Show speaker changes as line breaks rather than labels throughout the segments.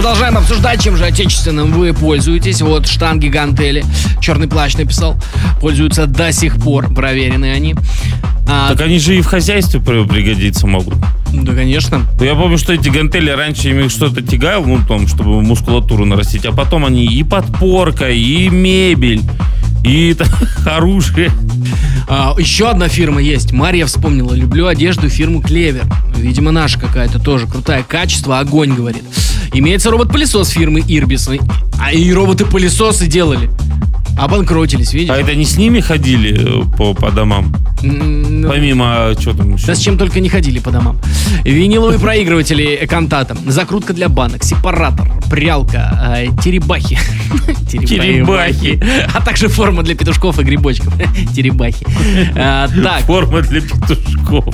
продолжаем обсуждать, чем же отечественным вы пользуетесь. Вот штанги, гантели. Черный плащ написал. Пользуются до сих пор. Проверенные они.
Так они же и в хозяйстве пригодиться могут.
Да, конечно.
Я помню, что эти гантели раньше ими что-то тягал, ну, там, чтобы мускулатуру нарастить, а потом они и подпорка, и мебель, и оружие.
Еще одна фирма есть. Марья вспомнила. Люблю одежду, фирму Клевер. Видимо, наша какая-то тоже крутая. Качество, огонь, говорит. Имеется робот-пылесос фирмы Ирбис. И роботы-пылесосы делали. Обанкротились, видишь?
А это не с ними ходили по домам? Помимо, что там еще?
Да с чем только не ходили по домам. Виниловые проигрыватели Кантата, закрутка для банок, сепаратор, прялка, теребахи.
Теребахи.
А также форма для петушков и грибочков. Теребахи. Так.
Форма для петушков.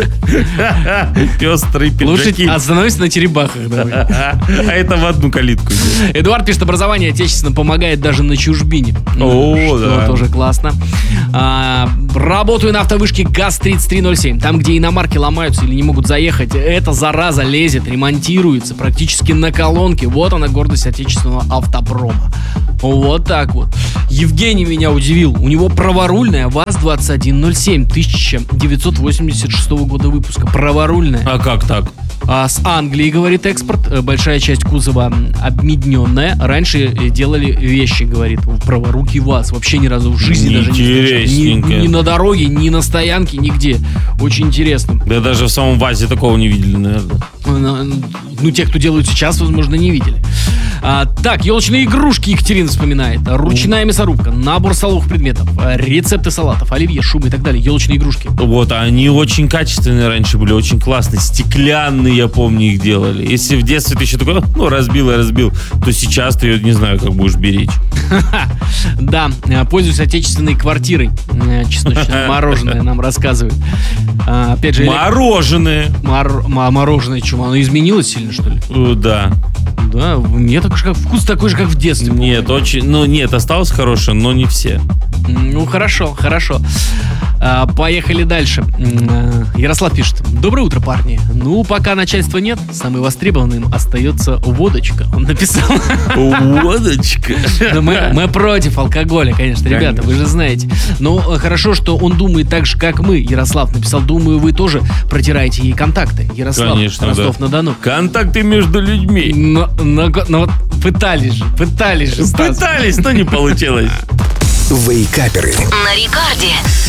Пестрые пиджаки.
Лучше остановись на теребахах. Давай.
А это в одну калитку.
Эдуард пишет, образование отечественно помогает даже на чужбине.
О, да.
Тоже классно. Работаю на автовышке ГАЗ-3307. Там, где иномарки ломаются или не могут заехать, эта зараза лезет, ремонтируется практически на колонке. Вот она, гордость отечественного автопрома. Вот так вот. Евгений меня удивил. У него праворульная ВАЗ-2107 1986 года выпуска. Праворульная.
А как так?
С Англии, говорит, экспорт. Большая часть кузова обмедненная. Раньше делали вещи, говорит, праворукий ВАЗ. Вообще ни разу в жизни даже ни на дороге, ни на стоянке, нигде. Очень интересно.
Да даже в самом ВАЗе такого не видели, наверное.
Ну, те, кто делают сейчас, возможно, не видели. Так, елочные игрушки Екатерина вспоминает. Ручная мясорубка, набор столовых предметов, рецепты салатов, оливье, шубы и так далее. Елочные игрушки.
Вот, они очень качественные раньше были, очень классные. Стеклянные, я помню, их делали. Если в детстве ты еще такой, разбил, то сейчас ты ее, не знаю, как будешь беречь.
Да, пользуюсь отечественной квартирой. Чесночное мороженое нам рассказывают. Опять же...
Мороженое.
Мороженое, чему? Оно изменилось сильно, что ли?
Да.
Да, мне вкус такой же, как в детстве.
Нет, нет, осталось хорошее, но не все.
Ну, хорошо. Поехали дальше. Ярослав пишет. Доброе утро, парни. Ну, пока начальства нет, самым востребованным остается водочка. Он написал.
Водочка?
Мы против алкоголя, конечно, ребята, вы же знаете. Но хорошо, что он думает так же, как мы. Ярослав написал. Думаю, вы тоже протираете ей контакты. Ярослав,
конечно,
Ростов-на-Дону.
Контакты между людьми.
Но вот пытались же.
Пытались, но не получилось.
Вейкаперы.
На рекорде.